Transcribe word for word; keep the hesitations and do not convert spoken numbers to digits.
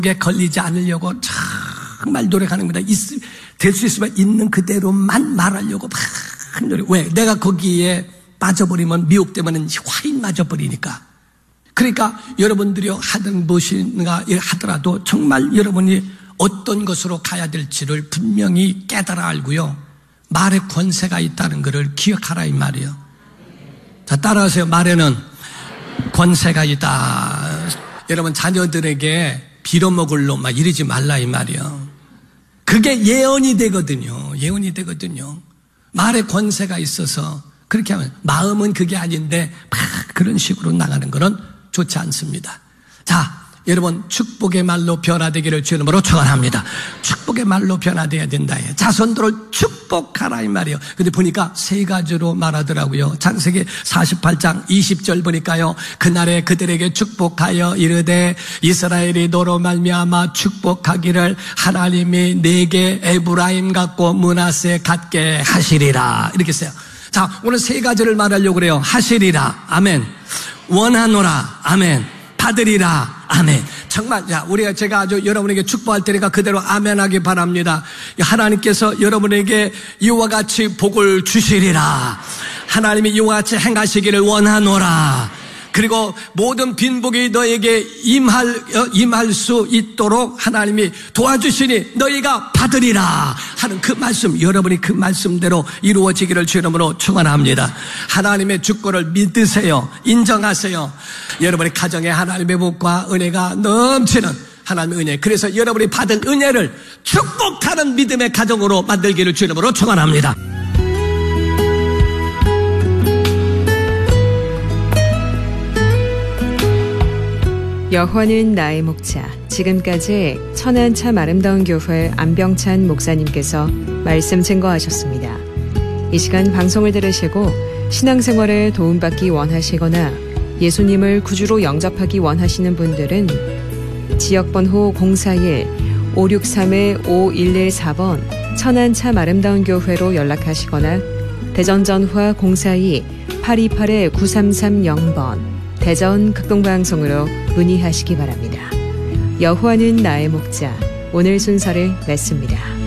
에 걸리지 않으려고 정말 노력하는 겁니다. 될 수 있으면 있는 그대로만 말하려고 막 노력. 왜? 내가 거기에 빠져버리면 미혹되면 화인 맞아버리니까. 그러니까 여러분들이 하든 무엇인가 하더라도 정말 여러분이 어떤 것으로 가야 될지를 분명히 깨달아 알고요. 말에 권세가 있다는 것을 기억하라 이 말이에요. 자, 따라하세요. 말에는 권세가 있다. 여러분 자녀들에게 빌어먹을 놈 막 이러지 말라 이 말이에요. 그게 예언이 되거든요. 예언이 되거든요. 말에 권세가 있어서 그렇게 하면 마음은 그게 아닌데 막 그런 식으로 나가는 것은 좋지 않습니다. 자, 여러분 축복의 말로 변화되기를 주의 이름으로 축원합니다. 축복의 말로 변화되어야 된다. 자손들을 축복하라 이 말이에요. 근데 보니까 세 가지로 말하더라고요. 창세기 사십팔 장 이십 절 보니까요. 그날에 그들에게 축복하여 이르되 이스라엘이 너로 말미암아 축복하기를 하나님이 내게 에브라임 같고 므낫세 같게 하시리라. 이렇게 써요. 자, 오늘 세 가지를 말하려고 그래요. 하시리라. 아멘. 원하노라. 아멘. 받으리라. 아멘. 정말, 자, 우리가 제가 아주 여러분에게 축복할 테니까 그대로 아멘하기 바랍니다. 하나님께서 여러분에게 이와 같이 복을 주시리라. 하나님이 이와 같이 행하시기를 원하노라. 그리고 모든 빈복이 너에게 임할, 임할 수 있도록 하나님이 도와주시니 너희가 받으리라 하는 그 말씀, 여러분이 그 말씀대로 이루어지기를 주의 이름으로 축원합니다. 하나님의 주권을 믿으세요. 인정하세요. 여러분의 가정에 하나님의 복과 은혜가 넘치는 하나님의 은혜. 그래서 여러분이 받은 은혜를 축복하는 믿음의 가정으로 만들기를 주의 이름으로 축원합니다. 여호와는 나의 목자. 지금까지 천안 참 아름다운 교회 안병찬 목사님께서 말씀 증거하셨습니다. 이 시간 방송을 들으시고 신앙생활에 도움받기 원하시거나 예수님을 구주로 영접하기 원하시는 분들은 지역번호 공사일 오육삼 오일일사 번 천안 참 아름다운 교회로 연락하시거나 대전전화 공사이 팔이팔 구삼삼공 번 대전 극동방송으로 문의하시기 바랍니다. 여호와는 나의 목자. 오늘 순서를 맺습니다.